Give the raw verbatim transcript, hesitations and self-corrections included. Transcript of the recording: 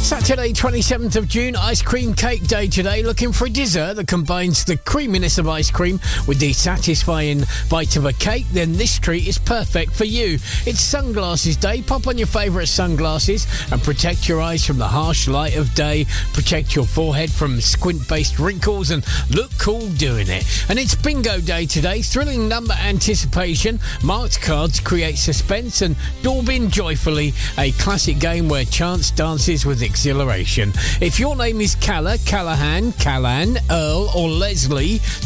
Saturday, twenty-seventh of June, Ice Cream Cake Day today. Looking for a dessert that combines the creaminess of ice cream with the satisfying bite of a cake? Then this treat is perfect for you. It's Sunglasses Day. Pop on your favourite sunglasses and protect your eyes from the harsh light of day. Protect your forehead from squint-based wrinkles and look cool doing it. And it's Bingo Day today. Thrilling number anticipation. Marked cards create suspense and Doorbin joyfully. A classic game where chance dances with exhilaration. If your name is Calla, Callahan, Callan, Earl or Leslie,